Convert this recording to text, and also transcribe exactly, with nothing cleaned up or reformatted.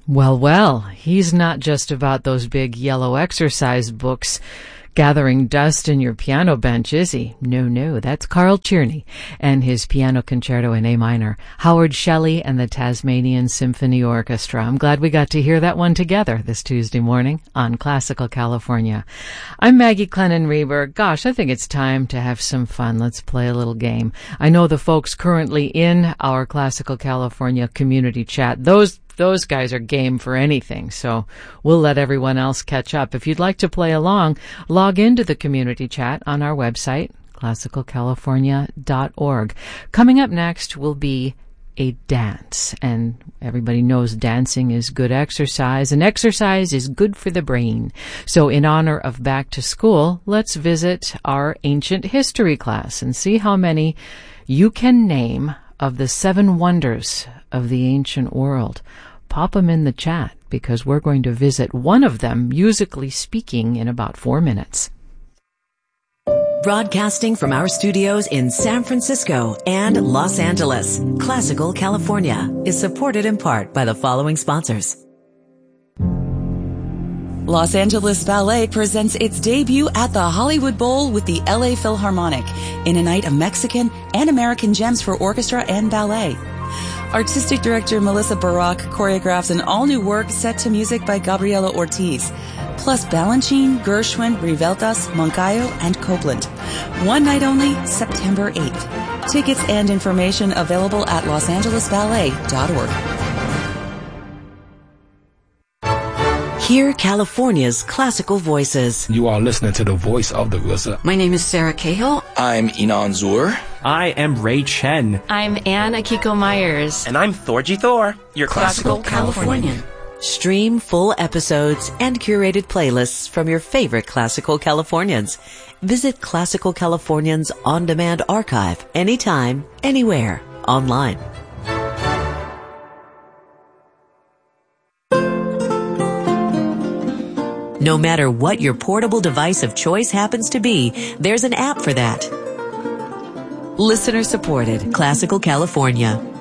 Well, well, he's not just about those big yellow exercise books gathering dust in your piano bench, is he? No, no, that's Carl Tierney and his piano concerto in A minor, Howard Shelley and the Tasmanian Symphony Orchestra. I'm glad we got to hear that one together this Tuesday morning on Classical California. I'm Maggie Clennon-Reber. Gosh, I think it's time to have some fun. Let's play a little game. I know the folks currently in our Classical California community chat, those Those guys are game for anything, so we'll let everyone else catch up. If you'd like to play along, log into the community chat on our website, classical california dot org. Coming up next will be a dance, and everybody knows dancing is good exercise, and exercise is good for the brain. So in honor of Back to School, let's visit our ancient history class and see how many you can name of the seven wonders of the ancient world. Pop them in the chat, because we're going to visit one of them, musically speaking, in about four minutes. Broadcasting from our studios in San Francisco and Los Angeles, Classical California is supported in part by the following sponsors. Los Angeles Ballet presents its debut at the Hollywood Bowl with the L A Philharmonic in a night of Mexican and American gems for orchestra and ballet. Artistic director Melissa Barak choreographs an all-new work set to music by Gabriela Ortiz, plus Balanchine, Gershwin, Riveltas, Moncayo, and Copland. One night only, September eighth. Tickets and information available at los angeles ballet dot org. Hear California's classical voices. You are listening to the voice of the R Z A. My name is Sarah Cahill. I'm Inan Zur. I am Ray Chen. I'm Anne Akiko Myers. And I'm Thorgy Thor, your Classical, Classical Californian. Californian. Stream full episodes and curated playlists from your favorite Classical Californians. Visit Classical Californians on-demand archive anytime, anywhere, online. No matter what your portable device of choice happens to be, there's an app for that. Listener supported Classical California.